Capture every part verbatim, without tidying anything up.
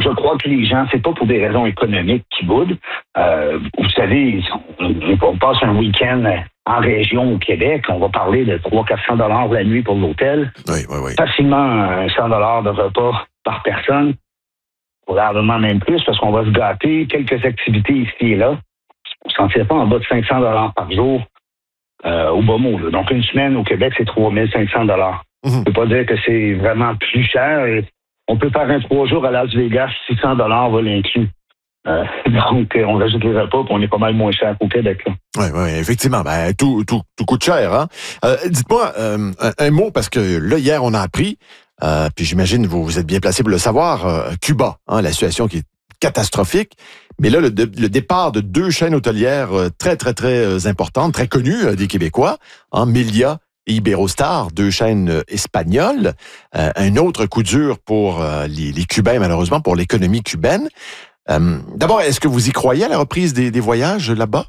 je crois que les gens, c'est pas pour des raisons économiques qui boudent. Euh, vous savez, on, on passe un week-end en région au Québec, on va parler de trois cents à quatre cents dollars la nuit pour l'hôtel. Oui, oui, oui. Facilement cent dollars de repas par personne. Probablement même plus, parce qu'on va se gâter. Quelques activités ici et là. On ne s'en tire pas en bas de cinq cents dollars par jour euh, au bas mot. Là. Donc, une semaine au Québec, c'est trois mille cinq cents dollars. Mm-hmm. On ne peut pas dire que c'est vraiment plus cher. Et on peut faire un trois jours à Las Vegas, six cents dollars va l'inclus. Euh, donc, on rajoute les repas, puis on est pas mal moins cher qu'au Québec. Oui, oui, effectivement. Ben, tout, tout, tout coûte cher. Hein? Euh, dites-moi euh, un, un mot, parce que là, hier, on a appris, euh, puis j'imagine vous, vous êtes bien placé pour le savoir, euh, Cuba, hein, la situation qui est catastrophique. Mais là, le, le départ de deux chaînes hôtelières euh, très, très, très euh, importantes, très connues euh, des Québécois, hein, Melia et Iberostar, deux chaînes euh, espagnoles. Euh, un autre coup dur pour euh, les, les Cubains, malheureusement, pour l'économie cubaine. Euh, d'abord, est-ce que vous y croyez à la reprise des, des voyages là-bas?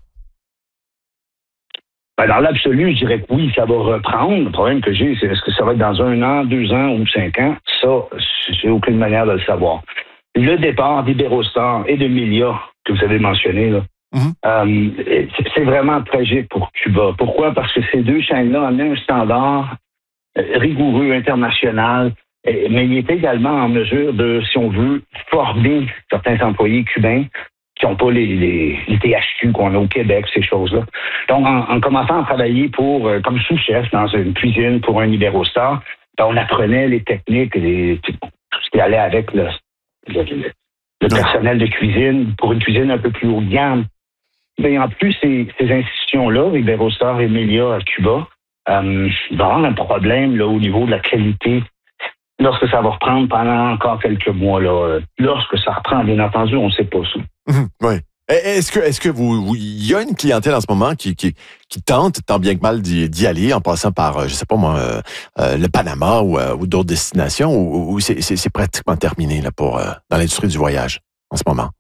Ben dans l'absolu, je dirais que oui, ça va reprendre. Le problème que j'ai, c'est est-ce que ça va être dans un an, deux ans ou cinq ans? Ça, j'ai aucune manière de le savoir. Le départ d'Iberostar et de Melia, que vous avez mentionné, là, mm-hmm. euh, c'est vraiment tragique pour Cuba. Pourquoi? Parce que ces deux chaînes-là ont un standard rigoureux, international, mais il est également en mesure de, si on veut, former certains employés cubains qui n'ont pas les, les, les T H Q qu'on a au Québec, ces choses-là. Donc, en, en commençant à travailler pour euh, comme sous-chef dans une cuisine pour un Iberostar, ben, on apprenait les techniques, les, tout ce qui allait avec le, le, le, le personnel de cuisine pour une cuisine un peu plus haut de gamme. Mais en plus, ces, ces institutions-là, Iberostar et Melia à Cuba, euh, vont avoir un problème là, au niveau de la qualité. Lorsque ça va reprendre pendant encore quelques mois, là, lorsque ça reprend, bien entendu, on ne sait pas ça. Mmh, oui. Est-ce que, est-ce que vous, il y a une clientèle en ce moment qui, qui, qui tente tant bien que mal d'y, d'y aller en passant par, je sais pas moi, euh, euh, le Panama ou, euh, ou d'autres destinations, ou, ou c'est, c'est, c'est pratiquement terminé là pour euh, dans l'industrie du voyage en ce moment?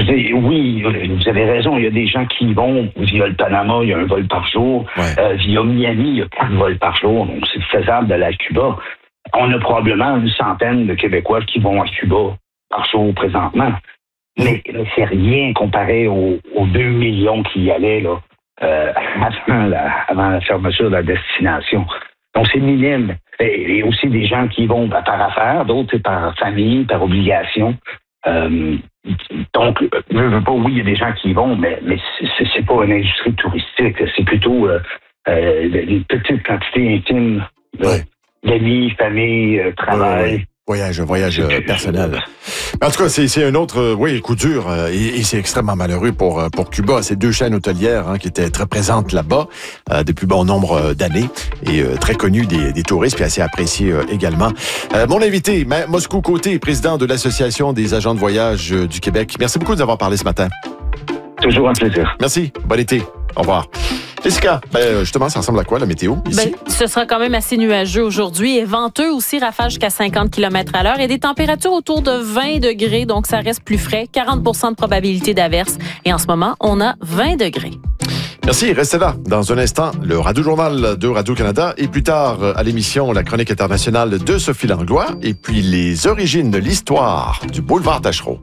Oui, vous avez raison. Il y a des gens qui y vont via le Panama, il y a un vol par jour. Ouais. Euh, via Miami, il y a quatre vols par jour. Donc, c'est faisable d'aller à Cuba. On a probablement une centaine de Québécois qui vont à Cuba par jour présentement. Mais, mais c'est rien comparé aux, aux deux millions qui y allaient là, euh, avant, la, avant la fermeture de la destination. Donc, c'est minime. Et, et aussi des gens qui vont par affaires, d'autres c'est par famille, par obligation. Euh, donc, je ne veux pas, oui, il y a des gens qui y vont, mais, mais c'est, c'est pas une industrie touristique. C'est plutôt euh, euh, une petite quantité intime de, ouais. d'amis, famille, euh, travail. Ouais, ouais. Voyage, voyage euh, personnel. En tout cas, c'est, c'est un autre, euh, oui, coup dur euh, et, et c'est extrêmement malheureux pour euh, pour Cuba. Ces deux chaînes hôtelières hein, qui étaient très présentes là-bas euh, depuis bon nombre euh, d'années et euh, très connues des, des touristes puis assez appréciées euh, également. Euh, mon invité, Moscou Côté, président de l'Association des agents de voyage euh, du Québec. Merci beaucoup de nous avoir parlé ce matin. Toujours un plaisir. Merci. Bon été. Au revoir. Jessica, ben justement, ça ressemble à quoi la météo ici? Ben, ce sera quand même assez nuageux aujourd'hui et venteux aussi, rafale jusqu'à cinquante kilomètres à l'heure et des températures autour de vingt degrés, donc ça reste plus frais, quarante pour cent de probabilité d'averse et en ce moment, on a vingt degrés. Merci, restez là. Dans un instant, le Radio-Journal de Radio-Canada et plus tard à l'émission La Chronique internationale de Sophie Langlois et puis les origines de l'histoire du boulevard Taschereau.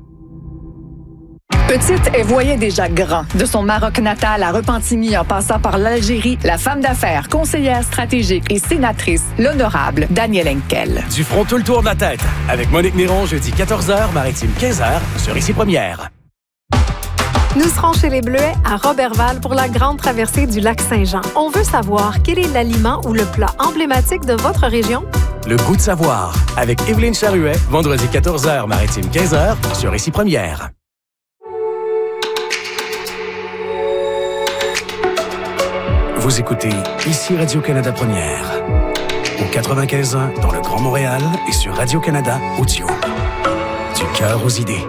Petite, elle voyait déjà grand. De son Maroc natal à Repentigny en passant par l'Algérie, la femme d'affaires, conseillère stratégique et sénatrice, l'honorable Danielle Henkel. Du front tout le tour de la tête. Avec Monique Néron, jeudi quatorze heures, Maritime quinze heures, sur Ici Première. Nous serons chez les Bleuets à Roberval pour la grande traversée du lac Saint-Jean. On veut savoir quel est l'aliment ou le plat emblématique de votre région? Le goût de savoir. Avec Evelyne Charuet, vendredi quatorze heures, Maritime quinze heures, sur Ici Première. Vous écoutez Ici Radio-Canada Première. Au quatre-vingt-quinze ans dans le Grand Montréal et sur Radio-Canada Audio. Du cœur aux idées.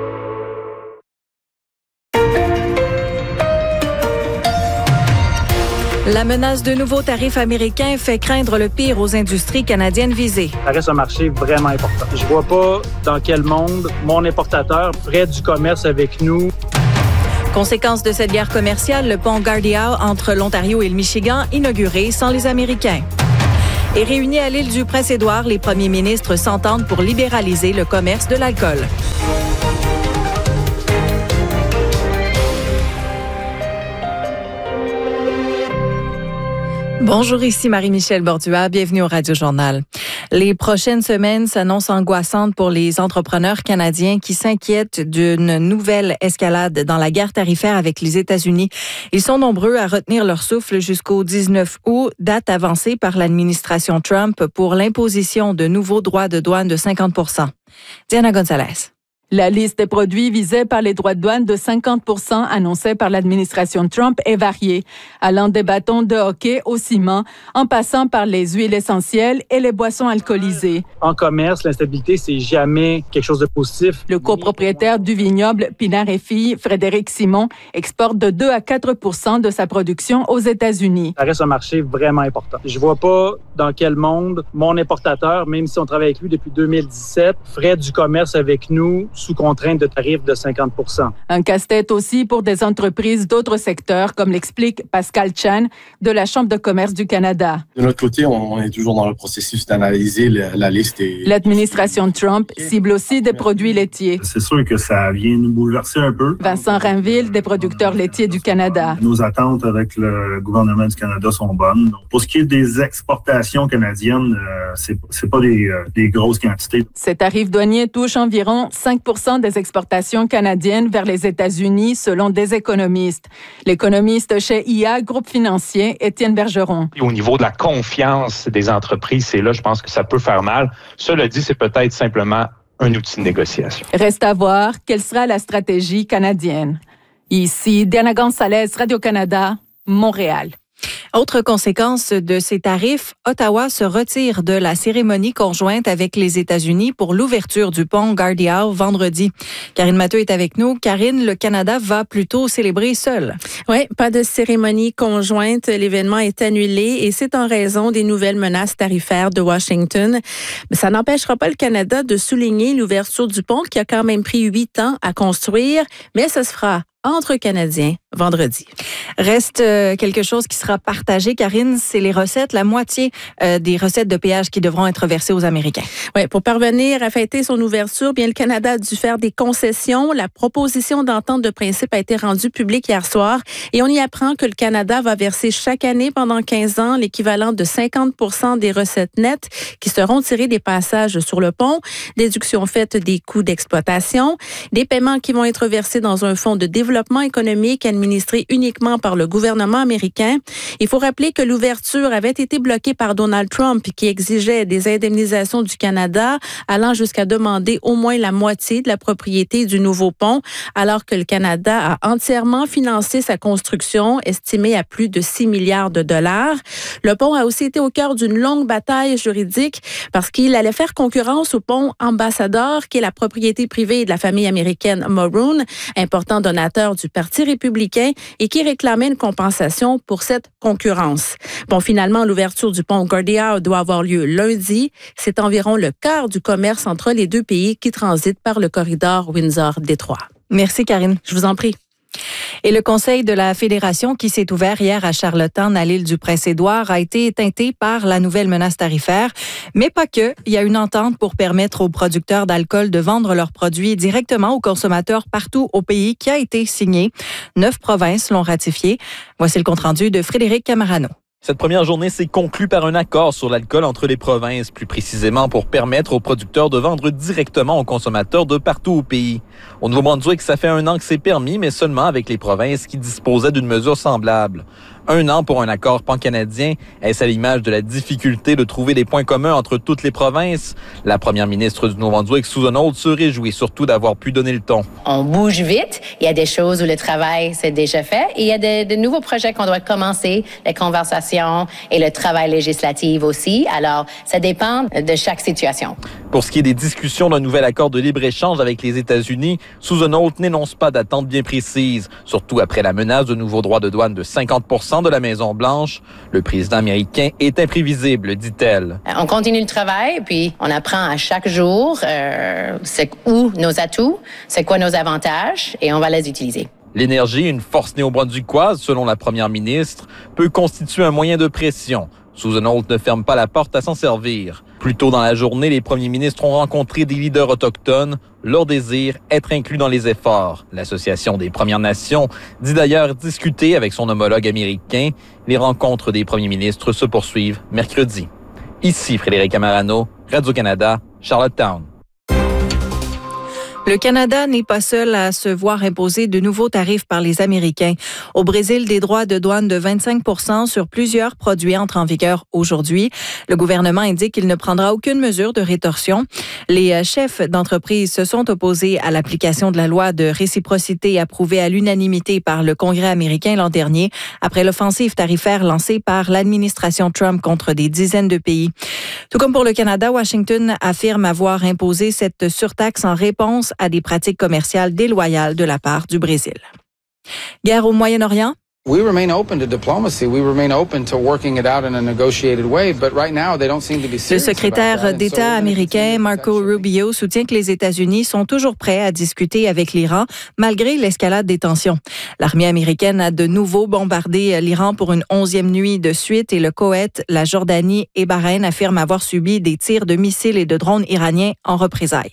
La menace de nouveaux tarifs américains fait craindre le pire aux industries canadiennes visées. Ça reste un marché vraiment important. Je vois pas dans quel monde mon importateur ferait du commerce avec nous. Conséquence de cette guerre commerciale, le pont Gardie Howe entre l'Ontario et le Michigan inauguré sans les Américains. Et réunis à l'île du Prince-Édouard, les premiers ministres s'entendent pour libéraliser le commerce de l'alcool. Bonjour, ici Marie-Michel Bordua. Bienvenue au Radio Journal. Les prochaines semaines s'annoncent angoissantes pour les entrepreneurs canadiens qui s'inquiètent d'une nouvelle escalade dans la guerre tarifaire avec les États-Unis. Ils sont nombreux à retenir leur souffle jusqu'au dix-neuf août, date avancée par l'administration Trump pour l'imposition de nouveaux droits de douane de cinquante pour cent. Diana Gonzalez. La liste des produits visés par les droits de douane de cinquante pour cent annoncés par l'administration Trump est variée, allant des bâtons de hockey au ciment, en passant par les huiles essentielles et les boissons alcoolisées. En commerce, l'instabilité, c'est jamais quelque chose de positif. Le copropriétaire du vignoble Pinard et Filles, Frédéric Simon, exporte de deux à quatre pour cent de sa production aux États-Unis. Ça reste un marché vraiment important. Je vois pas dans quel monde mon importateur, même si on travaille avec lui depuis deux mille dix-sept, ferait du commerce avec nous sous contrainte de tarifs de cinquante pour cent. Un casse-tête aussi pour des entreprises d'autres secteurs, comme l'explique Pascal Chan de la Chambre de commerce du Canada. De notre côté, on est toujours dans le processus d'analyser la liste. Et... L'administration Trump cible aussi des produits laitiers. C'est sûr que ça vient nous bouleverser un peu. Vincent Rainville, des producteurs laitiers du Canada. Nos attentes avec le gouvernement du Canada sont bonnes. Donc, pour ce qui est des exportations canadiennes, euh, c'est, c'est pas des, euh, des grosses quantités. Ces tarifs douaniers touchent environ cinq pour cent des exportations canadiennes vers les États-Unis, selon des économistes. L'économiste chez I A, groupe financier, Étienne Bergeron. Au niveau de la confiance des entreprises, c'est là, je pense que ça peut faire mal. Cela dit, c'est peut-être simplement un outil de négociation. Reste à voir quelle sera la stratégie canadienne. Ici, Diana Gonzalez, Radio-Canada, Montréal. Autre conséquence de ces tarifs, Ottawa se retire de la cérémonie conjointe avec les États-Unis pour l'ouverture du pont Gordie Howe vendredi. Karine Matteux est avec nous. Karine, le Canada va plutôt célébrer seul. Oui, pas de cérémonie conjointe. L'événement est annulé et c'est en raison des nouvelles menaces tarifaires de Washington. Mais ça n'empêchera pas le Canada de souligner l'ouverture du pont qui a quand même pris huit ans à construire, mais ça se fera entre Canadiens vendredi. Reste euh, quelque chose qui sera partagé, Karine, c'est les recettes, la moitié euh, des recettes de péage qui devront être versées aux Américains. Oui, pour parvenir à fêter son ouverture, bien le Canada a dû faire des concessions. La proposition d'entente de principe a été rendue publique hier soir et on y apprend que le Canada va verser chaque année pendant quinze ans l'équivalent de cinquante pour cent des recettes nettes qui seront tirées des passages sur le pont, déduction faite des coûts d'exploitation, des paiements qui vont être versés dans un fonds de développement économique administré uniquement par le gouvernement américain. Il faut rappeler que l'ouverture avait été bloquée par Donald Trump qui exigeait des indemnisations du Canada allant jusqu'à demander au moins la moitié de la propriété du nouveau pont, alors que le Canada a entièrement financé sa construction, estimée à plus de six milliards de dollars. Le pont a aussi été au cœur d'une longue bataille juridique parce qu'il allait faire concurrence au pont Ambassador, qui est la propriété privée de la famille américaine Mulroney, important donateur du Parti républicain et qui réclamait une compensation pour cette concurrence. Bon, finalement, l'ouverture du pont Gordie Howe doit avoir lieu lundi. C'est environ le quart du commerce entre les deux pays qui transitent par le corridor Windsor-Détroit. Merci, Karine. Je vous en prie. Et le Conseil de la Fédération qui s'est ouvert hier à Charlottetown, à l'île du Prince-Édouard, a été teinté par la nouvelle menace tarifaire. Mais pas que. Il y a une entente pour permettre aux producteurs d'alcool de vendre leurs produits directement aux consommateurs partout au pays qui a été signée. Neuf provinces l'ont ratifié. Voici le compte-rendu de Frédéric Camarano. Cette première journée s'est conclue par un accord sur l'alcool entre les provinces, plus précisément pour permettre aux producteurs de vendre directement aux consommateurs de partout au pays. Au Nouveau-Brunswick, ça fait un an que c'est permis, mais seulement avec les provinces qui disposaient d'une mesure semblable. Un an pour un accord pan-canadien, est-ce à l'image de la difficulté de trouver des points communs entre toutes les provinces? La première ministre du Nouveau-Brunswick, Susan Holt, se réjouit surtout d'avoir pu donner le ton. On bouge vite. Il y a des choses où le travail s'est déjà fait et il y a de, de nouveaux projets qu'on doit commencer, les conversations et le travail législatif aussi. Alors, ça dépend de chaque situation. Pour ce qui est des discussions d'un nouvel accord de libre-échange avec les États-Unis, Susan Holt n'énonce pas d'attente bien précise, surtout après la menace de nouveaux droits de douane de cinquante pour cent de la Maison-Blanche. Le président américain est imprévisible, dit-elle. On continue le travail, puis on apprend à chaque jour euh, c'est où nos atouts, c'est quoi nos avantages, et on va les utiliser. L'énergie, une force néo-brunswickoise, selon la première ministre, peut constituer un moyen de pression. Susan Holt ne ferme pas la porte à s'en servir. Plus tôt dans la journée, les premiers ministres ont rencontré des leaders autochtones. Leur désir, être inclus dans les efforts. L'Association des Premières Nations dit d'ailleurs discuter avec son homologue américain. Les rencontres des premiers ministres se poursuivent mercredi. Ici Frédéric Amarano, Radio-Canada, Charlottetown. Le Canada n'est pas seul à se voir imposer de nouveaux tarifs par les Américains. Au Brésil, des droits de douane de vingt-cinq pour cent sur plusieurs produits entrent en vigueur aujourd'hui. Le gouvernement indique qu'il ne prendra aucune mesure de rétorsion. Les chefs d'entreprise se sont opposés à l'application de la loi de réciprocité approuvée à l'unanimité par le Congrès américain l'an dernier, après l'offensive tarifaire lancée par l'administration Trump contre des dizaines de pays. Tout comme pour le Canada, Washington affirme avoir imposé cette surtaxe en réponse à des pratiques commerciales déloyales de la part du Brésil. Guerre au Moyen-Orient? We remain open to diplomacy. We remain open to working it out in a negotiated way, but right now they don't seem to be serious. Le secrétaire d'État américain Marco Rubio soutient que les États-Unis sont toujours prêts à discuter avec l'Iran malgré l'escalade des tensions. L'armée américaine a de nouveau bombardé l'Iran pour une onzième nuit de suite et le Koweït, la Jordanie et Bahreïn affirment avoir subi des tirs de missiles et de drones iraniens en représailles.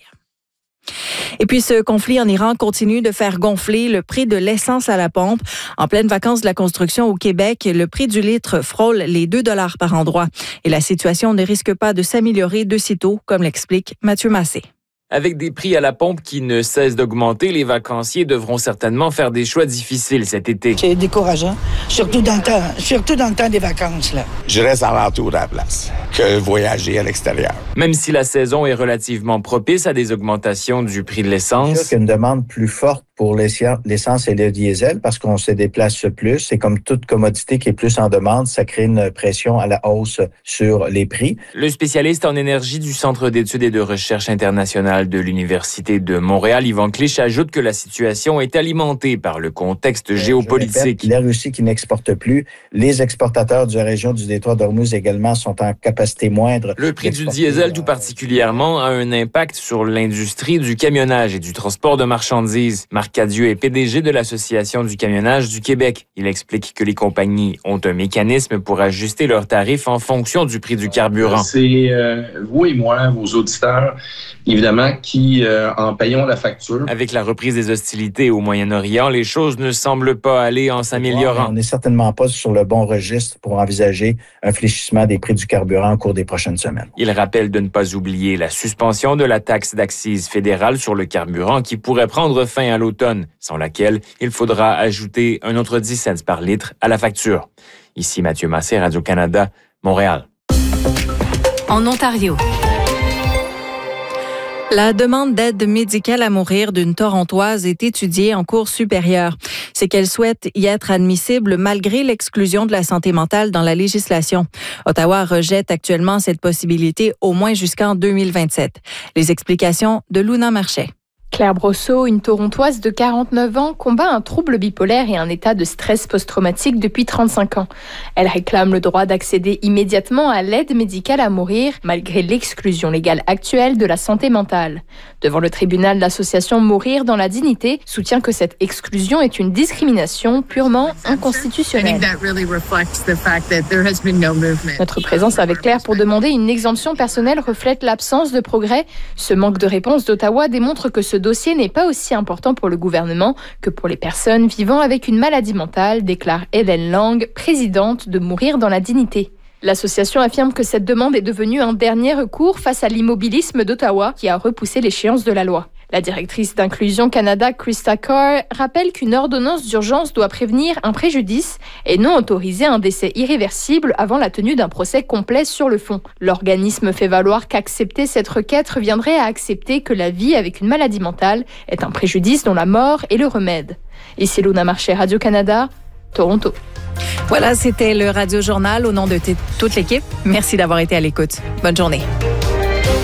Et puis, ce conflit en Iran continue de faire gonfler le prix de l'essence à la pompe. En pleine vacances de la construction au Québec, le prix du litre frôle les deux dollars par endroit. Et la situation ne risque pas de s'améliorer de sitôt, comme l'explique Mathieu Massé. Avec des prix à la pompe qui ne cessent d'augmenter, les vacanciers devront certainement faire des choix difficiles cet été. C'est décourageant, surtout dans le temps, surtout dans le temps des vacances, là. Je reste avant tout à la place que voyager à l'extérieur. Même si la saison est relativement propice à des augmentations du prix de l'essence. C'est sûr qu'il y a une demande plus forte pour l'essence et le diesel parce qu'on se déplace plus. C'est comme toute commodité qui est plus en demande, ça crée une pression à la hausse sur les prix. Le spécialiste en énergie du Centre d'études et de recherche internationale de l'Université de Montréal, Yvan Clich, ajoute que la situation est alimentée par le contexte géopolitique. Répète, la Russie qui n'exporte plus, les exportateurs de la région du détroit d'Ormuz également sont en capacité moindre. Le prix du diesel tout particulièrement a un impact sur l'industrie du camionnage et du transport de marchandises. Marc Cadieux est P D G de l'Association du camionnage du Québec. Il explique que les compagnies ont un mécanisme pour ajuster leurs tarifs en fonction du prix du carburant. C'est euh, vous et moi, vos auditeurs, évidemment, qui euh, en payons la facture. Avec la reprise des hostilités au Moyen-Orient, les choses ne semblent pas aller en s'améliorant. On n'est certainement pas sur le bon registre pour envisager un fléchissement des prix du carburant au cours des prochaines semaines. Il rappelle de ne pas oublier la suspension de la taxe d'accise fédérale sur le carburant qui pourrait prendre fin à l'automne, sans laquelle il faudra ajouter un autre dix cents par litre à la facture. Ici Mathieu Massé, Radio-Canada, Montréal. En Ontario. La demande d'aide médicale à mourir d'une Torontoise est étudiée en cours supérieure. C'est qu'elle souhaite y être admissible malgré l'exclusion de la santé mentale dans la législation. Ottawa rejette actuellement cette possibilité au moins jusqu'en deux mille vingt-sept. Les explications de Luna Marchais. Claire Brosseau, une Torontoise de quarante-neuf ans, combat un trouble bipolaire et un état de stress post-traumatique depuis trente-cinq ans. Elle réclame le droit d'accéder immédiatement à l'aide médicale à mourir, malgré l'exclusion légale actuelle de la santé mentale. Devant le tribunal, l'association Mourir dans la dignité soutient que cette exclusion est une discrimination purement inconstitutionnelle. Notre présence avec Claire pour demander une exemption personnelle reflète l'absence de progrès. Ce manque de réponse d'Ottawa démontre que ce dossier n'est pas aussi important pour le gouvernement que pour les personnes vivant avec une maladie mentale, déclare Hélène Lang, présidente de Mourir dans la dignité. L'association affirme que cette demande est devenue un dernier recours face à l'immobilisme d'Ottawa qui a repoussé l'échéance de la loi. La directrice d'Inclusion Canada, Krista Carr, rappelle qu'une ordonnance d'urgence doit prévenir un préjudice et non autoriser un décès irréversible avant la tenue d'un procès complet sur le fond. L'organisme fait valoir qu'accepter cette requête reviendrait à accepter que la vie avec une maladie mentale est un préjudice dont la mort est le remède. Ici Luna Marchais, Radio-Canada, Toronto. Voilà, c'était le Radio Journal au nom de t- toute l'équipe. Merci d'avoir été à l'écoute. Bonne journée.